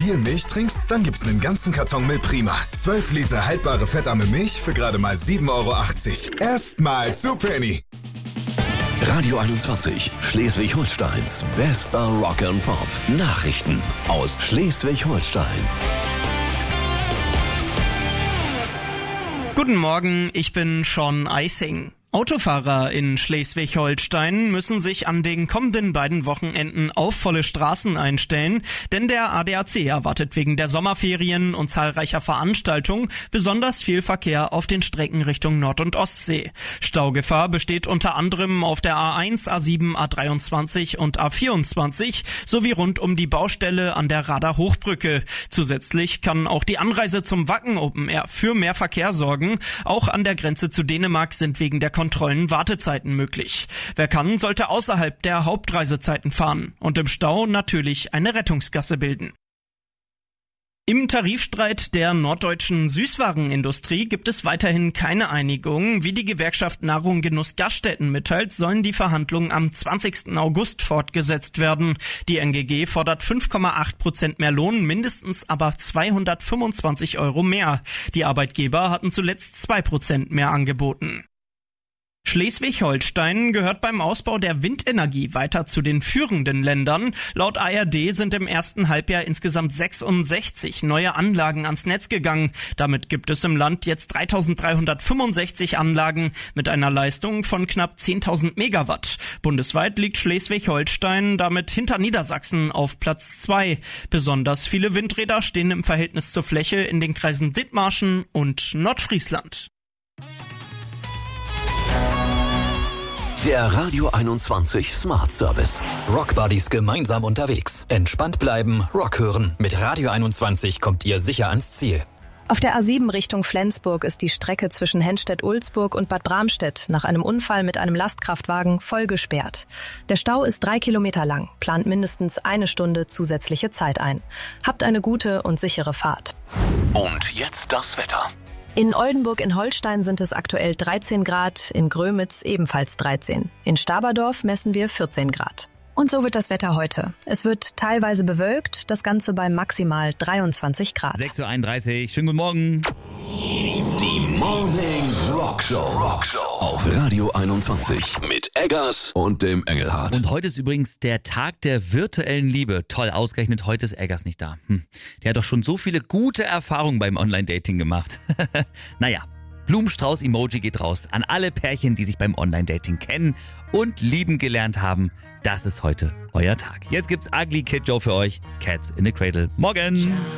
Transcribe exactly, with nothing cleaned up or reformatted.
viel Milch trinkst? Dann gibt's einen ganzen Karton Milprima. zwölf Liter haltbare fettarme Milch für gerade mal sieben Euro achtzig. Erstmal zu Penny. Radio einundzwanzig, Schleswig-Holsteins bester Rock and Pop. Nachrichten aus Schleswig-Holstein. Guten Morgen, ich bin Sean Eising. Autofahrer in Schleswig-Holstein müssen sich an den kommenden beiden Wochenenden auf volle Straßen einstellen, denn der A D A C erwartet wegen der Sommerferien und zahlreicher Veranstaltungen besonders viel Verkehr auf den Strecken Richtung Nord- und Ostsee. Staugefahr besteht unter anderem auf der A eins, A sieben, A dreiundzwanzig und A vierundzwanzig sowie rund um die Baustelle an der Rader Hochbrücke. Zusätzlich kann auch die Anreise zum Wacken Open Air für mehr Verkehr sorgen. Auch an der Grenze zu Dänemark sind wegen der Kontrollen Wartezeiten möglich. Wer kann, sollte außerhalb der Hauptreisezeiten fahren und im Stau natürlich eine Rettungsgasse bilden. Im Tarifstreit der norddeutschen Süßwarenindustrie gibt es weiterhin keine Einigung. Wie die Gewerkschaft Nahrung Genuss Gaststätten mitteilt, sollen die Verhandlungen am zwanzigsten August fortgesetzt werden. Die N G G fordert fünf Komma acht Prozent mehr Lohn, mindestens aber zweihundertfünfundzwanzig Euro mehr. Die Arbeitgeber hatten zuletzt zwei Prozent mehr angeboten. Schleswig-Holstein gehört beim Ausbau der Windenergie weiter zu den führenden Ländern. Laut A R D sind im ersten Halbjahr insgesamt sechsundsechzig neue Anlagen ans Netz gegangen. Damit gibt es im Land jetzt dreitausenddreihundertfünfundsechzig Anlagen mit einer Leistung von knapp zehntausend Megawatt. Bundesweit liegt Schleswig-Holstein damit hinter Niedersachsen auf Platz zwei. Besonders viele Windräder stehen im Verhältnis zur Fläche in den Kreisen Dithmarschen und Nordfriesland. Der Radio einundzwanzig Smart Service. Rockbuddies gemeinsam unterwegs. Entspannt bleiben, Rock hören. Mit Radio einundzwanzig kommt ihr sicher ans Ziel. Auf der A sieben Richtung Flensburg ist die Strecke zwischen Henstedt-Ulzburg und Bad Bramstedt nach einem Unfall mit einem Lastkraftwagen voll gesperrt. Der Stau ist drei Kilometer lang, plant mindestens eine Stunde zusätzliche Zeit ein. Habt eine gute und sichere Fahrt. Und jetzt das Wetter. In Oldenburg in Holstein sind es aktuell dreizehn Grad, in Grömitz ebenfalls dreizehn. In Staberdorf messen wir vierzehn Grad. Und so wird das Wetter heute. Es wird teilweise bewölkt, das Ganze bei maximal dreiundzwanzig Grad. sechs Uhr einunddreißig, schönen guten Morgen. Die Morning Rock Show. Rock Show auf Radio einundzwanzig mit Eggers und dem Engelhardt. Und heute ist übrigens der Tag der virtuellen Liebe. Toll, ausgerechnet heute ist Eggers nicht da. Hm. Der hat doch schon so viele gute Erfahrungen beim Online-Dating gemacht. Naja, Blumenstrauß-Emoji geht raus an alle Pärchen, die sich beim Online-Dating kennen und lieben gelernt haben. Das ist heute euer Tag. Jetzt gibt's Ugly Kid Joe für euch. Cats in the Cradle. Morgen!